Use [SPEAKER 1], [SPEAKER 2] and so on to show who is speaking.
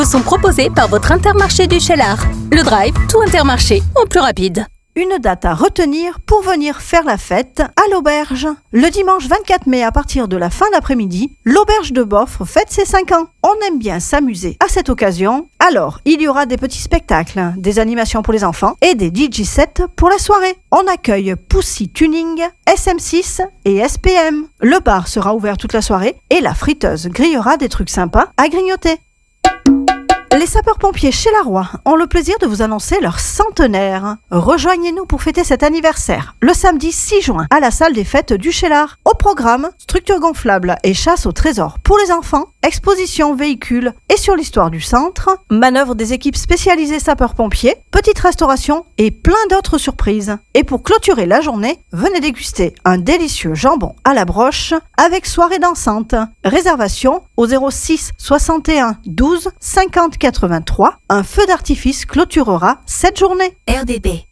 [SPEAKER 1] Sont proposés par votre Intermarché du Cheylard. Le Drive, tout Intermarché, en plus rapide.
[SPEAKER 2] Une date à retenir pour venir faire la fête à l'auberge. Le dimanche 24 mai à partir de la fin d'après-midi, l'auberge de Boffre fête ses 5 ans. On aime bien s'amuser à cette occasion. Alors, il y aura des petits spectacles, des animations pour les enfants et des DJ sets pour la soirée. On accueille Poussy Tuning, SM6 et SPM. Le bar sera ouvert toute la soirée et la friteuse grillera des trucs sympas à grignoter. Les sapeurs-pompiers Cheylard ont le plaisir de vous annoncer leur centenaire. Rejoignez-nous pour fêter cet anniversaire le samedi 6 juin à la salle des fêtes du Cheylard. Au programme, structure gonflable et chasse au trésor pour les enfants, exposition véhicules et sur l'histoire du centre, manœuvre des équipes spécialisées sapeurs-pompiers, petite restauration et plein d'autres surprises. Et pour clôturer la journée, venez déguster un délicieux jambon à la broche avec soirée dansante. Réservation au 06 61 12 50 83. Un feu d'artifice clôturera cette journée.
[SPEAKER 1] RDB.